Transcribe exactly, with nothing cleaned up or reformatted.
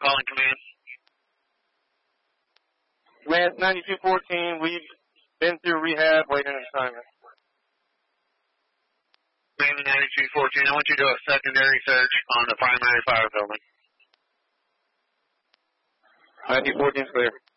calling command. Command ninety-two fourteen, we've been through rehab, waiting an assignment. Command ninety-two fourteen, I want you to do a secondary search on the primary fire building. ninety-two fourteen is clear.